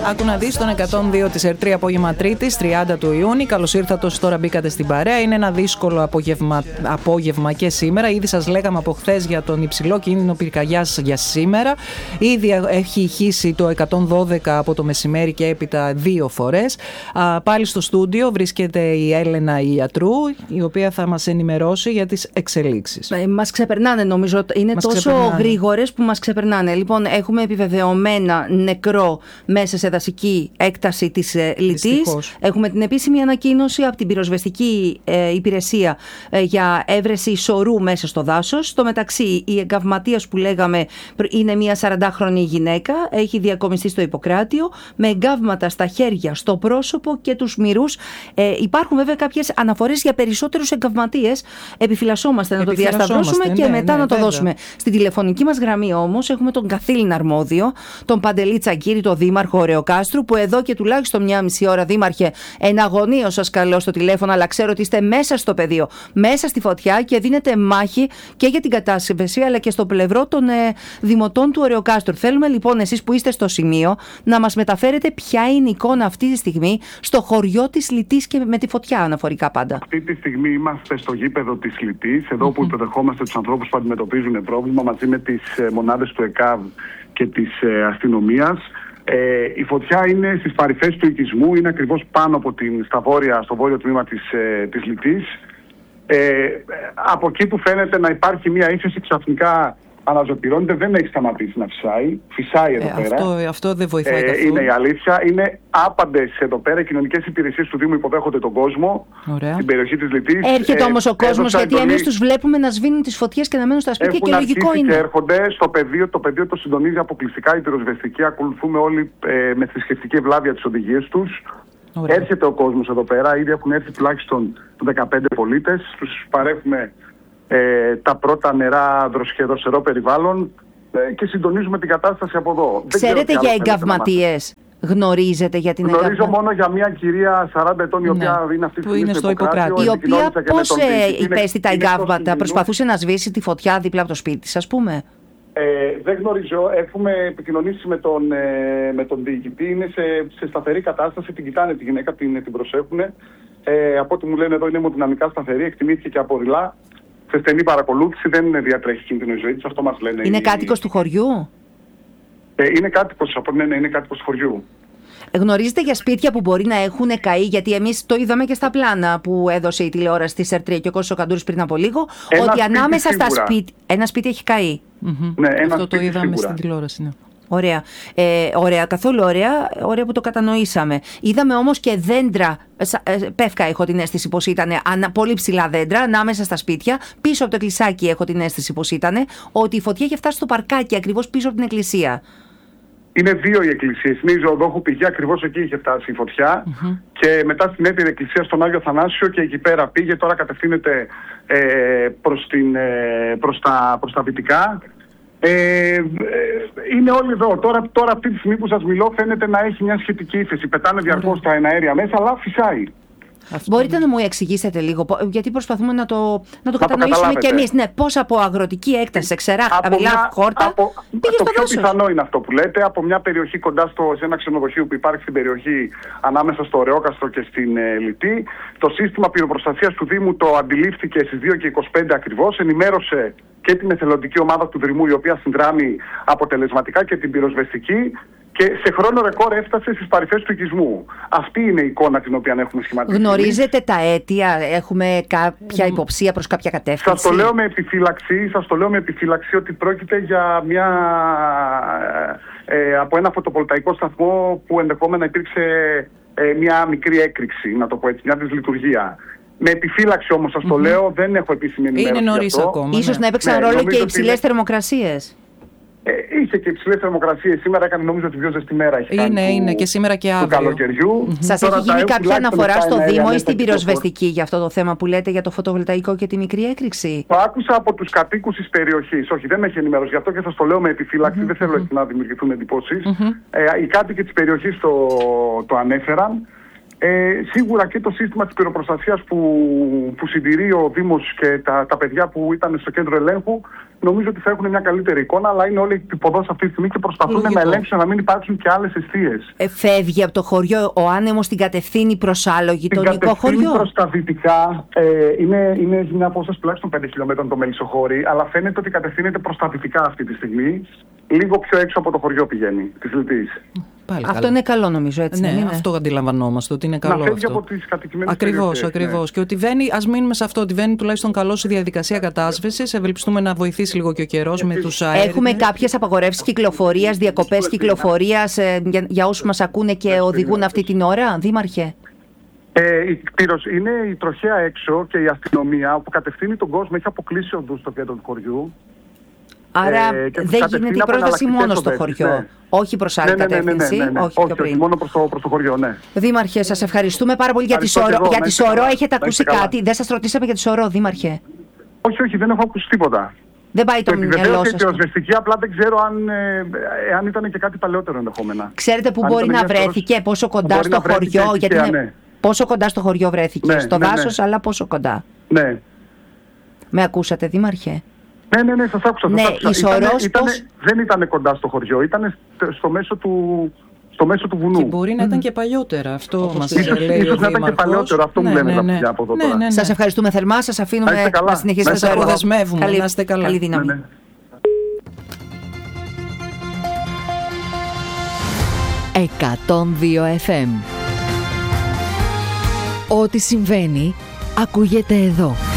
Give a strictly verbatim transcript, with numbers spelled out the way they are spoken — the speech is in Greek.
Άκου να δεις τον εκατόν δύο της ΕΡΤ απόγευμα Τρίτης, τριάντα του Ιούνιου. Καλώς ήρθατε όσοι τώρα μπήκατε στην παρέα. Είναι ένα δύσκολο απόγευμα, απόγευμα και σήμερα. Ήδη σας λέγαμε από χθες για τον υψηλό κίνδυνο πυρκαγιάς για σήμερα. Ήδη έχει ηχήσει το εκατόν δώδεκα από το μεσημέρι και έπειτα δύο φορές. Α, πάλι στο στούντιο βρίσκεται η Έλενα Ιατρού, η οποία θα μας ενημερώσει για τις εξελίξεις. Ε, μας ξεπερνάνε, νομίζω. Είναι μας τόσο ξεπερνάνε. γρήγορες που μας ξεπερνάνε. Λοιπόν, έχουμε επιβεβαιωμένα νεκρό μέσα σε δασική έκταση της ε, Λιτής. Έχουμε την επίσημη ανακοίνωση από την πυροσβεστική ε, υπηρεσία ε, για έβρεση σωρού μέσα στο δάσος. Στο μεταξύ, η εγκαυματίας που λέγαμε είναι μια σαραντάχρονη γυναίκα. Έχει διακομιστεί στο Ιπποκράτιο με εγκαύματα στα χέρια, στο πρόσωπο και τους μυρούς. Ε, υπάρχουν βέβαια κάποιες αναφορές για περισσότερους εγκαυματίες. Επιφυλασσόμαστε να το διασταυρώσουμε και ναι, μετά ναι, να το βέβαια. δώσουμε. Στην τηλεφωνική μας γραμμή όμως έχουμε τον καθήλυνα αρμόδιο, τον Παντελή Τσακίρη, τον Δήμαρχο Ωρεοκάστρου, που εδώ και τουλάχιστον μια μισή ώρα, Δήμαρχε, εναγωνίως σας καλώ στο τηλέφωνο, αλλά ξέρω ότι είστε μέσα στο πεδίο, μέσα στη φωτιά και δίνετε μάχη και για την κατάσβεση αλλά και στο πλευρό των ε, δημοτών του Ωρεοκάστρου. Θέλουμε λοιπόν εσείς που είστε στο σημείο να μας μεταφέρετε ποια είναι η εικόνα αυτή τη στιγμή στο χωριό της Λιτής και με τη φωτιά αναφορικά πάντα. Αυτή τη στιγμή είμαστε στο γήπεδο της Λιτής, εδώ mm-hmm. που υποδεχόμαστε τους ανθρώπους που αντιμετωπίζουν πρόβλημα μαζί με τις ε, μονάδες του ΕΚΑΒ και της ε, αστυνομίας. Ε, η φωτιά είναι στις παρυφές του οικισμού, είναι ακριβώς πάνω από την, στα βόρεια, στο βόρειο τμήμα της, ε, της Λιτής. Ε, από εκεί που φαίνεται να υπάρχει μια ύφεση, ξαφνικά αναζωπυρώνεται, δεν έχει σταματήσει να φυσάει. Φυσάει εδώ ε, πέρα. Αυτό, αυτό δεν βοηθάει ε, καθόλου. Είναι η αλήθεια. Είναι άπαντες εδώ πέρα. Οι κοινωνικές υπηρεσίες του Δήμου υποδέχονται τον κόσμο. Ωραία. Στην περιοχή της Λιτής. Έρχεται ε, όμως ο κόσμος, γιατί εντολή... εμείς τους βλέπουμε να σβήνουν τις φωτιές και να μένουν στα σπίτια. Έχουν και λογικό είναι. Και έρχονται στο πεδίο. Το πεδίο το συντονίζει αποκλειστικά η πυροσβεστική. Ακολουθούμε όλοι ε, με θρησκευτική ευλάβεια τις οδηγίες τους. Ωραία. Έρχεται ο κόσμος εδώ πέρα. Ήδη έχουν έρθει τουλάχιστον δεκαπέντε πολίτες. Τους παρέχουμε Ε, τα πρώτα νερά δροσερό περιβάλλον ε, και συντονίζουμε την κατάσταση από εδώ. Ξέρετε για εγκαυματίες, γνωρίζετε για την εγκαυματία? Γνωρίζω εγκαυμα... μόνο για μια κυρία σαράντα ετών, η οποία ναι, είναι αυτή που είναι στο Ιπποκράτιο. Η οποία πώς ε, υπέστη τα εγκαύματα, προσπαθούσε να σβήσει τη φωτιά δίπλα από το σπίτι της, ας πούμε. Ε, δεν γνωρίζω, έχουμε επικοινωνήσει με τον, ε, με τον διοικητή, είναι σε, σε σταθερή κατάσταση, την κοιτάνε τη γυναίκα, την, την προσέχουν. Ε, από ό,τι μου λένε εδώ είναι αιμοδυναμικά σταθερή, εκτιμήθηκε και από ρηλά. Σε στενή παρακολούθηση, δεν διατρέχει κίνδυνο η ζωή της, αυτό μας λένε. Είναι οι... κάτοικος του χωριού? Ε, είναι κάτοικος, ναι, ναι, είναι κάτοικος του χωριού. Γνωρίζετε για σπίτια που μπορεί να έχουν καεί? Γιατί εμείς το είδαμε και στα πλάνα που έδωσε η τηλεόραση της ΕΡΤ και ο Κώστας Καντούρης πριν από λίγο, ένα ότι ανάμεσα σίγουρα. στα σπίτια. Ένα σπίτι έχει καεί. Mm-hmm. Ναι, ένα αυτό το είδαμε σίγουρα. στην τηλεόραση, ναι. Ωραία. Ε, ωραία, καθόλου ωραία, ωραία που το κατανοήσαμε. Είδαμε όμως και δέντρα, πεύκα έχω την αίσθηση πως ήταν, πολύ ψηλά δέντρα, ανάμεσα στα σπίτια. Πίσω από το εκκλησάκι έχω την αίσθηση πως ήταν, ότι η φωτιά είχε φτάσει στο παρκάκι ακριβώς πίσω από την εκκλησία. Είναι δύο οι εκκλησίες. Είναι η Ζωοδόχου πηγή, ακριβώς εκεί είχε φτάσει η φωτιά. Mm-hmm. Και μετά στην έτερη εκκλησία στον Άγιο Θανάσιο και εκεί πέρα πήγε. Τώρα κατευθύνεται ε, προς, την, ε, προς, τα, προς τα δυτικά. Ε, είναι όλοι εδώ. Τώρα, τώρα αυτή τη στιγμή που σας μιλώ φαίνεται να έχει μια σχετική ύφεση. Πετάνε διαρκώς τα εναέρια μέσα, αλλά φυσάει. Μπορείτε να μου εξηγήσετε λίγο, γιατί προσπαθούμε να το, να το να κατανοήσουμε κι εμείς. Ναι, πώς από αγροτική έκταση, σε ξερά, χαμηλά χόρτα, από, πήγε το στο πιο δάσος. Πιθανό είναι αυτό που λέτε, από μια περιοχή κοντά στο, σε ένα ξενοδοχείο που υπάρχει στην περιοχή ανάμεσα στο Ωρεόκαστρο και στην ε, Λιτή. Το σύστημα πυροπροστασίας του Δήμου το αντιλήφθηκε στις δύο και είκοσι πέντε ακριβώς, ενημέρωσε και την εθελοντική ομάδα του Δρυμού, η οποία συνδράμει αποτελεσματικά, και την πυροσβεστική, και σε χρόνο ρεκόρ έφτασε στις παρυφές του οικισμού. Αυτή είναι η εικόνα την οποία έχουμε σχηματίσει. Γνωρίζετε τα αίτια, έχουμε κάποια υποψία προς κάποια κατεύθυνση? Σας το λέω με επιφύλαξη, σας το λέω με επιφύλαξη ότι πρόκειται για μια, ε, από ένα φωτοβολταϊκό σταθμό που ενδεχόμενα υπήρξε ε, μια μικρή έκρηξη, να το πω έτσι, μια δυσλειτουργία. Με επιφύλαξη όμως σας το mm-hmm. λέω, δεν έχω επίσημη ενημέρωση. Είναι νωρίς ακόμα. Ίσως ναι. να έπαιξαν ναι, ρόλο και οι υψηλές είναι... θερμοκρασίες. Ε, είχε και υψηλές θερμοκρασίες. Σήμερα έκανε, νομίζω, τη πιο ζεστή μέρα. Έχει είναι, κάνει είναι του, και σήμερα και αύριο. Του καλοκαιριού. Mm-hmm. Σας έχει γίνει κάποια αναφορά στο Δήμο ή στην πυροσβεστική για αυτό το θέμα που λέτε για το φωτοβολταϊκό και τη μικρή έκρηξη? Το άκουσα από τους κατοίκους της περιοχής. Όχι, δεν με έχει ενημερώσει γι' αυτό και σας το λέω με επιφύλαξη. Mm-hmm. Δεν θέλω έτσι να δημιουργηθούν εντυπώσεις. Mm-hmm. Ε, οι κάτοικοι της περιοχής το, το ανέφεραν. Ε, σίγουρα και το σύστημα της πυροπροστασίας που, που συντηρεί ο Δήμος και τα, τα παιδιά που ήταν στο κέντρο ελέγχου, νομίζω ότι θα έχουν μια καλύτερη εικόνα, αλλά είναι όλοι υποδός αυτή τη στιγμή και προσπαθούν Λογικό. να ελέγξουν να μην υπάρξουν και άλλες αιστείες. Ε, φεύγει από το χωριό ο άνεμος, την κατευθύνει προς άλλο γειτονικό χωριό. Προς τα δυτικά, ε, είναι, είναι μια απόσταση τουλάχιστον πέντε χιλιόμετρων το Μελισσοχώρι, αλλά φαίνεται ότι κατευθύνεται προς τα δυτικά αυτή τη στιγμή. Λίγο πιο έξω από το χωριό πηγαίνει, της Λυτής. Πάλι αυτό καλά. Είναι καλό νομίζω, έτσι. Ναι, είναι. Αυτό αντιλαμβανόμαστε ότι είναι καλό. Να φεύγει αυτό. από τις κατοικημένες Ακριβώς, περιοχές, ακριβώς. Ναι. Και ότι βαίνει, ας μείνουμε σε αυτό, ότι βαίνει τουλάχιστον καλώς η διαδικασία κατάσβεσης. Ευελπιστούμε να βοηθήσει λίγο και ο καιρός με τους αέρες. Έχουμε κάποιες απαγορεύσεις κυκλοφορίας, διακοπές κυκλοφορίας ε, για, για όσους μας ακούνε και οδηγούν αυτή την ώρα, Δήμαρχε. Ε, η, είναι η τροχέα έξω και η αστυνομία που κατευθύνει τον κόσμο, έχει αποκλείσει οδούς στο κέντρο του χωριού. Άρα ε, δεν γίνεται η πρόσβαση μόνο στο χωριό, ναι. όχι προς άλλη ναι, ναι, κατεύθυνση, ναι, ναι, ναι, ναι. όχι, όχι, πιο πριν. όχι μόνο προς το, προς το χωριό, ναι. Δήμαρχε, σας ευχαριστούμε πάρα πολύ για τη Σωρό. Για τη Σωρό έχετε ακούσει κάτι, δεν σας ρωτήσαμε για τη Σωρό, Δήμαρχε. Όχι, όχι, δεν έχω ακούσει τίποτα. Δεν πάει το μυαλό σας. Και οσβεστική, απλά δεν ξέρω αν, ε, ε, αν ήταν και κάτι παλαιότερο ενδεχόμενα. Ξέρετε που μπορεί να βρέθηκε, πόσο κοντά στο χωριό, γιατί είναι... Πόσο κοντά στο χωριό βρέθηκε, ναι, στο ναι, δάσος, ναι. αλλά πόσο κοντά. Ναι. Με ακούσατε, Δήμαρχε? Ναι, ναι, ναι, σας άκουσα. Ναι, σας άκουσα. Ήτανε, ήτανε, πώς... Δεν ήταν κοντά στο χωριό, ήταν στο μέσο του, στο μέσο του βουνού. Και μπορεί να ήταν και παλιότερα, αυτό μας λέει ο Δήμαρχος. Ίσως να ήταν και παλαιότερο, αυτό ναι, μου λένε ναι, ναι. τα από εδώ ναι, τώρα. ναι, ναι. Σας ευχαριστούμε θερμά, σας αφήνουμε να συνεχίσετε το έργο. Δεσμεύουμε, να είστε καλά. Καλή δύναμη. Ναι, ναι. εκατόν δύο εφ εμ. Ό,τι συμβαίνει ακούγεται εδώ.